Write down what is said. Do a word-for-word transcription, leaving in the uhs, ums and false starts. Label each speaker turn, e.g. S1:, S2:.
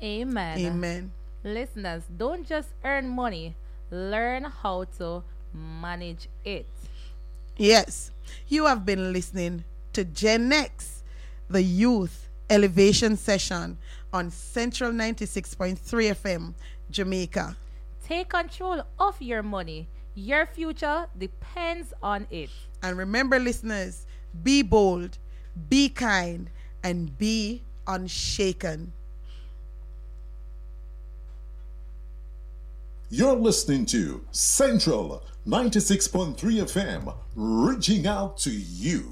S1: Amen.
S2: Amen.
S1: Listeners, don't just earn money, learn how to manage it.
S2: Yes, you have been listening to Gen X, the Youth Elevation Session on Central ninety-six point three F M, Jamaica.
S1: Take control of your money. Your future depends on it.
S2: And remember, listeners, be bold, be kind, and be unshaken.
S3: You're listening to Central ninety-six point three F M, reaching out to you.